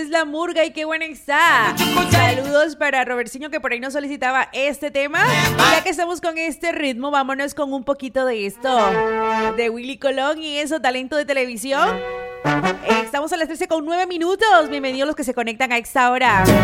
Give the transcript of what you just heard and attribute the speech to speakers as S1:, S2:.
S1: la murga y qué buena está. Saludos para Robertsinho, que por ahí nos solicitaba este tema. Y ya que estamos con este ritmo, vámonos con un poquito de esto, de Willy Colón y eso, talento de televisión. Estamos a las 13:09. Bienvenidos los que se conectan a esta hora.